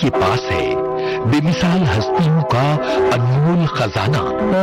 के पास है बेमिसाल हस्तियों का अनमोल खजाना।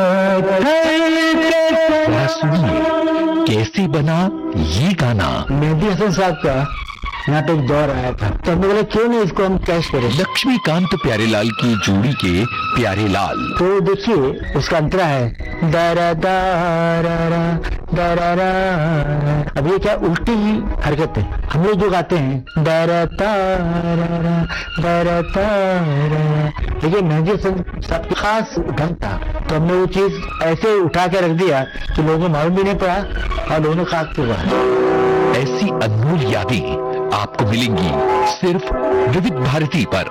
जरा सुनिए कैसे बना ये गाना। मेहदी हसन साहब का यहाँ पे एक दौर आया था, तो हमने बोला क्यों नहीं इसको हम कैश करें। लक्ष्मीकांत प्यारेलाल की जोड़ी के प्यारेलाल। तो देखिए उसका अंतरा है दारा दारा दारा। अब ये क्या उल्टी हरकत है। हम लोग जो गाते हैं दारा तारा दारा तारा, लेकिन मेहदी हसन साहब का खास ढंग था, तो हमने वो चीज ऐसे उठा के रख दिया कि लोगों को मालूम भी नहीं पड़ा और लोगों ने खास के पढ़ा। ऐसी अनमोल यादें आपको मिलेंगी सिर्फ विविध भारती पर।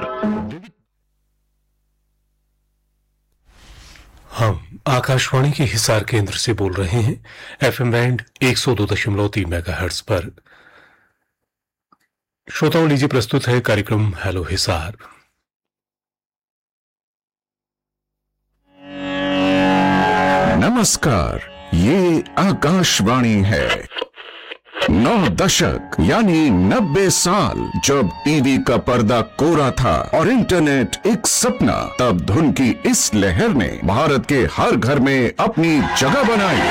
हम आकाशवाणी के हिसार केंद्र से बोल रहे हैं, एफएम बैंड 102.3 मेगाहर्ट्ज पर। श्रोताओं, लीजिए प्रस्तुत है कार्यक्रम हेलो हिसार। नमस्कार, ये आकाशवाणी है। 9 दशक यानी 90 साल जब टीवी का पर्दा कोरा था और इंटरनेट एक सपना, तब धुन की इस लहर ने भारत के हर घर में अपनी जगह बनाई।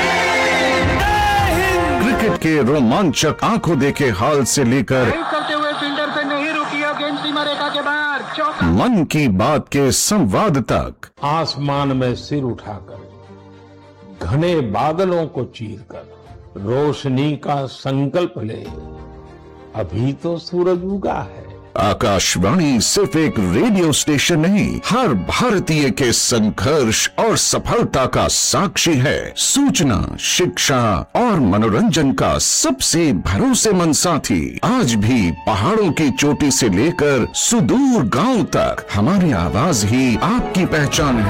क्रिकेट के रोमांचक आंखों देखे हाल से लेकर करते हुए फील्डर से नहीं रुकी और गेंद सीमा रेखा के बाहर चौका। मन की बात के संवाद तक, आसमान में सिर उठाकर घने बादलों को चीरकर रोशनी का संकल्प ले, अभी तो सूरज उगा है। आकाशवाणी सिर्फ एक रेडियो स्टेशन नहीं, हर भारतीय के संघर्ष और सफलता का साक्षी है। सूचना, शिक्षा और मनोरंजन का सबसे भरोसेमंद साथी। आज भी पहाड़ों की चोटी से लेकर सुदूर गांव तक हमारी आवाज ही आपकी पहचान है।